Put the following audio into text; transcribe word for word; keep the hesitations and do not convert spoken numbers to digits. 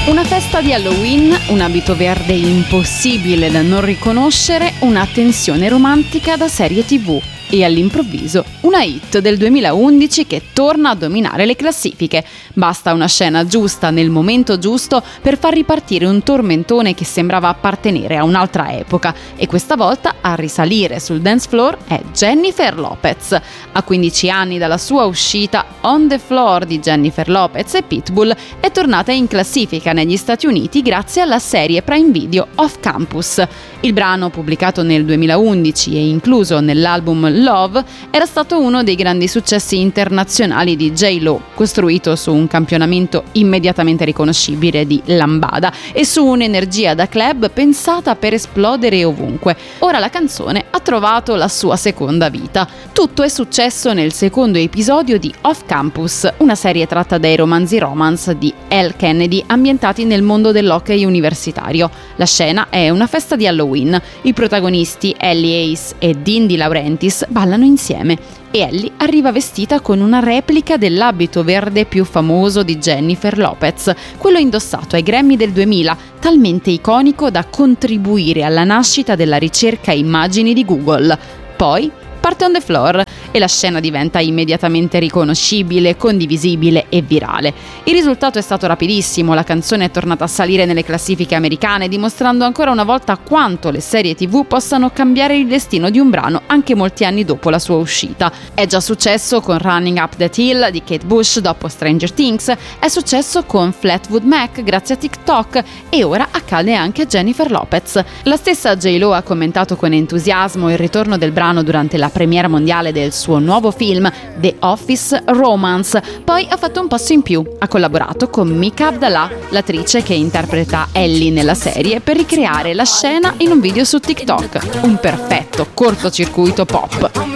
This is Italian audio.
Una festa di Halloween, un abito verde impossibile da non riconoscere, una tensione romantica da serie tivù e all'improvviso una hit del duemilaundici che torna a dominare le classifiche. Basta una scena giusta nel momento giusto per far ripartire un tormentone che sembrava appartenere a un'altra epoca, e questa volta a risalire sul dance floor è Jennifer Lopez. A quindici anni dalla sua uscita, On the Floor di Jennifer Lopez e Pitbull è tornata in classifica negli Stati Uniti grazie alla serie Prime Video Off Campus. Il brano, pubblicato nel duemilaundici e incluso nell'album Love, era stato uno dei grandi successi internazionali di J-Lo, costruito su un campionamento immediatamente riconoscibile di lambada e su un'energia da club pensata per esplodere ovunque. Ora la canzone ha trovato la sua seconda vita. Tutto è successo nel secondo episodio di Off Campus, una serie tratta dai romanzi romance di Elle Kennedy ambientati nel mondo dell'hockey universitario. La scena è una festa di Halloween. I protagonisti, Ellie Ace e Dean De Laurentiis, ballano insieme e Ellie arriva vestita con una replica dell'abito verde più famoso di Jennifer Lopez, quello indossato ai Grammy del duemila, talmente iconico da contribuire alla nascita della ricerca immagini di Google. Poi parte On the Floor e la scena diventa immediatamente riconoscibile, condivisibile e virale. Il risultato è stato rapidissimo, la canzone è tornata a salire nelle classifiche americane, dimostrando ancora una volta quanto le serie tivù possano cambiare il destino di un brano anche molti anni dopo la sua uscita. È già successo con Running Up That Hill di Kate Bush dopo Stranger Things, è successo con Fleetwood Mac grazie a TikTok e ora accade anche a Jennifer Lopez. La stessa J-Lo ha commentato con entusiasmo il ritorno del brano durante la premiera mondiale del suo nuovo film The Office Romance. Poi ha fatto un passo in più, ha collaborato con Mika Abdallah, l'attrice che interpreta Ellie nella serie, per ricreare la scena in un video su TikTok, un perfetto cortocircuito pop.